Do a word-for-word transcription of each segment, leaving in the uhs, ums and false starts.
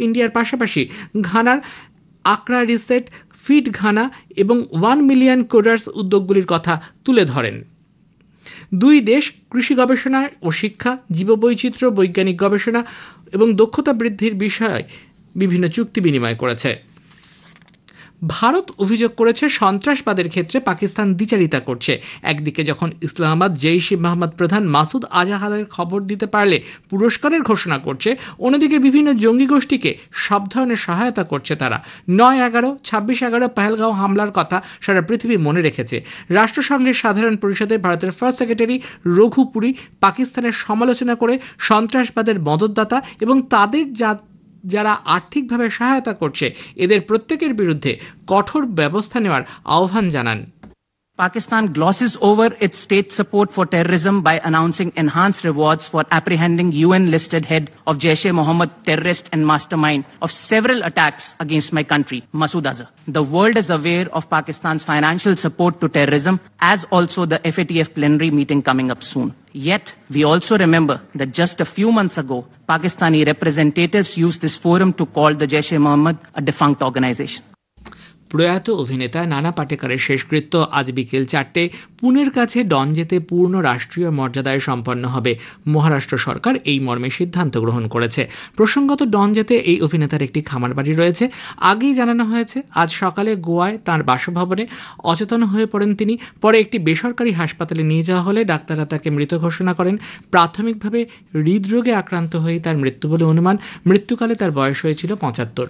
ইন্ডিয়ার পাশাপাশি ঘানার আকরা reset, feed Ghana এবং ওয়ান মিলিয়ন কোডার্স উদ্যোগগুলির কথা তুলে ধরেন। দুই দেশ কৃষি গবেষণা ও শিক্ষা, জীববৈচিত্র্য, বৈজ্ঞানিক গবেষণা এবং দক্ষতা বৃদ্ধির বিষয়ে বিভিন্ন চুক্তি বিনিময় করেছে। ভারত অভিযোগ করেছে সন্ত্রাসবাদের ক্ষেত্রে পাকিস্তান দ্বিচারিতা করছে। একদিকে যখন ইসলামাবাদ জেইশ ই মোহাম্মদ প্রধান মাসুদ আজহারের খবর দিতে পারলে পুরস্কারের ঘোষণা করছে, অন্যদিকে বিভিন্ন জঙ্গি গোষ্ঠীকে সব ধরনের সহায়তা করছে তারা। নয় এগারো ছাব্বিশ এগারো পেহেলগাঁও হামলার কথা সারা পৃথিবী মনে রেখেছে। রাষ্ট্রসংঘের সাধারণ পরিষদে ভারতের ফার্স্ট সেক্রেটারি রঘু পুরী পাকিস্তানের সমালোচনা করে সন্ত্রাসবাদের মদতদাতা এবং তাদের যা যারা আর্থিকভাবে সহায়তা করছে এদের প্রত্যেকের বিরুদ্ধে কঠোর ব্যবস্থা নেওয়ার আহ্বান জানান। Pakistan glosses over its state support for terrorism by announcing enhanced rewards for apprehending U N-listed head of Jaish-e-Mohammed terrorist and mastermind of several attacks against my country, Masood Azhar. The world is aware of Pakistan's financial support to terrorism, as also the F A T F plenary meeting coming up soon. Yet, we also remember that just a few months ago, Pakistani representatives used this forum to call the Jaish-e-Mohammed a defunct organization. প্রয়াত অভিনেতা নানা পাটেকরের শেষকৃত্য আজ বিকেল চারটে পুনের কাছে ডনজেতে পূর্ণ রাষ্ট্রীয় মর্যাদায় সম্পন্ন হবে। মহারাষ্ট্র সরকার এই মর্মে সিদ্ধান্ত গ্রহণ করেছে। প্রসঙ্গত, ডনজেতে এই অভিনেতার একটি খামার বাড়ি রয়েছে। আগেই জানানো হয়েছে আজ সকালে গোয়ায় তাঁর বাসভবনে অচেতন হয়ে পড়েন তিনি। পরে একটি বেসরকারি হাসপাতালে নিয়ে যাওয়া হলে ডাক্তাররা তাকে মৃত ঘোষণা করেন। প্রাথমিকভাবে হৃদরোগে আক্রান্ত হয়ে তার মৃত্যু বলে অনুমান। মৃত্যুকালে তার বয়স হয়েছিল পঁচাত্তর।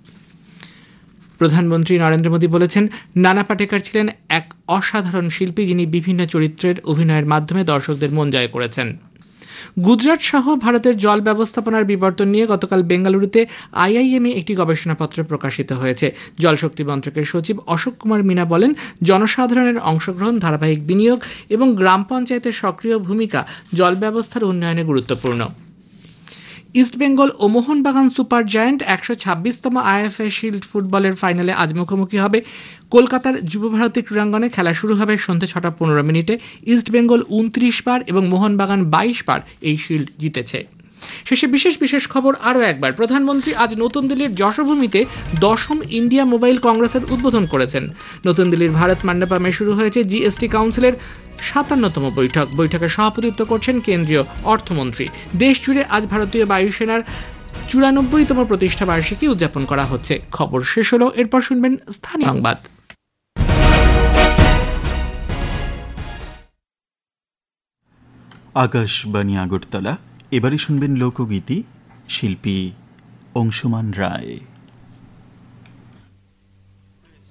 প্রধানমন্ত্রী নরেন্দ্র মোদী বলেছেন, নানা পাটেকর ছিলেন এক অসাধারণ শিল্পী, যিনি বিভিন্ন চরিত্রের অভিনয়ের মাধ্যমে দর্শকদের মন জয় করেছেন। গুজরাট সহ ভারতের জল ব্যবস্থাপনার বিবর্তন নিয়ে গতকাল বেঙ্গালুরুতে আইআইএমে একটি গবেষণাপত্র প্রকাশিত হয়েছে। জলশক্তি মন্ত্রকের সচিব অশোক কুমার মিনা বলেন, জনসাধারণের অংশগ্রহণ, ধারাবাহিক বিনিয়োগ এবং গ্রাম পঞ্চায়েতের সক্রিয় ভূমিকা জল ব্যবস্থার উন্নয়নে গুরুত্বপূর্ণ। ইস্টবেঙ্গল ও মোহনবাগান সুপার জায়ান্ট একশো ছাব্বিশতম আইএফএ শিল্ড ফুটবলের ফাইনালে আজ মুখোমুখি হবে। কলকাতার যুবভারতী ক্রীড়াঙ্গনে খেলা শুরু হবে সন্ধ্যে ছটা পনেরো মিনিটে। ইস্টবেঙ্গল উনত্রিশ বার এবং মোহনবাগান বাইশ বার এই শিল্ড জিতেছে। শেষে বিশেষ বিশেষ খবর আরও একবার। প্রধানমন্ত্রী আজ নতুন দিল্লির যশোভূমিতে দশম ইন্ডিয়া মোবাইল কংগ্রেসের উদ্বোধন করেছেন। নতুন দিল্লির ভারত মণ্ডপমে শুরু হয়েছে জিএসটি কাউন্সিলের সাতান্নতম বৈঠক। বৈঠকে সভাপতিত্ব করছেন কেন্দ্রীয় অর্থমন্ত্রী। দেশ জুড়ে আজ ভারতীয় বায়ুসেনার চুরানব্বইতম প্রতিষ্ঠা বার্ষিকী উদযাপন করা হচ্ছে। খবর শেষ হলো, এরপর শুনবেন স্থানীয় সংবাদ। আকাশবাণী আগরতলা। এবারে শুনবেন লোকগীতি, শিল্পী অংশুমান রায়।